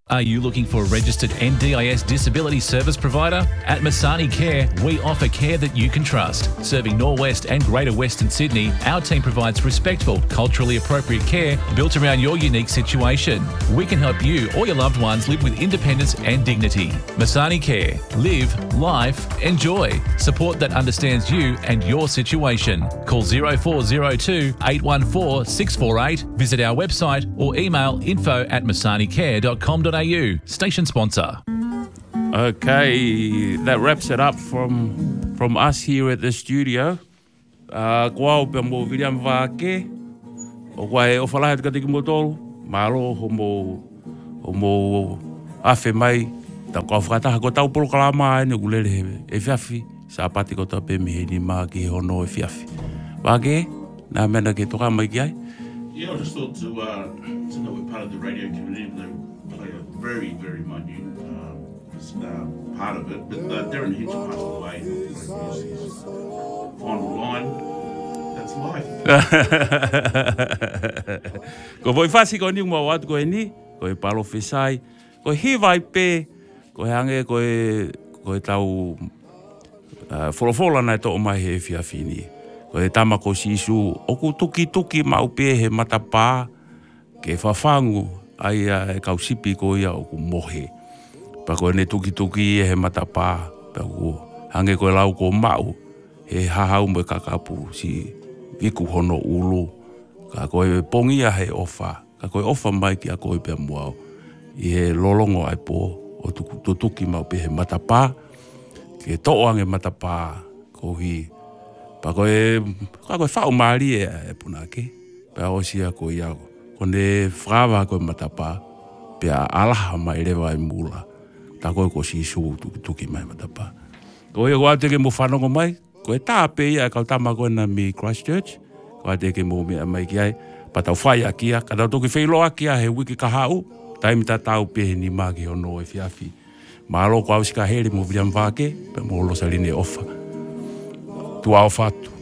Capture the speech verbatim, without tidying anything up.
Are you looking for a registered N D I S disability service provider? At Masani Care, we offer care that you can trust. Serving Norwest and Greater Western Sydney, our team provides respectful, culturally appropriate care built around your unique situation. We can help you or your loved ones live with independence and dignity. Masani Care. Live, life, enjoy. Support that understands you and your situation. Call zero four zero two, eight one four, six four eight, visit our website or email info at masani care dot com dot a u. Station sponsor. Okay, that wraps it up from from us here at the studio. Uh, Kwa upe mo William Vake, o kwa e ofalahe te katiki mo tolu, malo homo homo afe mai, ta kwa whakataha ko tau polo kalama ene kulele e fiafi, sa pati ko ta pe miheni maa ki hono e fiafi. Vake, na mena ke toka mai ki ai? Yeah, I just thought to, uh, to know we're part of the radio community, they play a very, very minute um, uh, part of it. But uh, Darren Hitch passed away, he's final line, that's life. Ko voi whasi ko ni mua watu ko e ni, ko e palo whesai, ko e hiwai pē, ko e hange, ko e, ko e tau uh, wholofola nai tō mai he whiawhini. Ko e tama ko sisu, oku tuki tuki mau pē he matapā, ke whawhangu, ai uh, e kausipi ko ia oku mohe. Pa ko ne tuki tuki e he matapā, pa ko hange ko e lau ko mau, he hahau mo e kakapu si viku hono ulu. Ka ko e pongia he ofa, ka ko e ofa mai ki a ko e pia muau. I he lolongo ai po, o tuku tuki mau pē he matapā, ke to'ange matapā, ko hi. Pa ko e, ka ko e whao maari e, e punake, pa o sia ko iau. Ko ne whawa ko e matapā, pia alaha mai rewa e mula. Ta ko e ko sisu tuki, tuki mai matapā. Ko e koa teke mo whanongo mai, ko e tāpe ia e kau tama ko e na mi Christchurch, ko e teke mo mea mai ki ai, pa tau whai a kia, ka tau toki whailoa kia he wiki ka hau, taimi ta tau pehe ni maki hono e fiafi. Mahalo ko au sika heri mo William Vake, pe mo losa line ofa. Tu au fatu.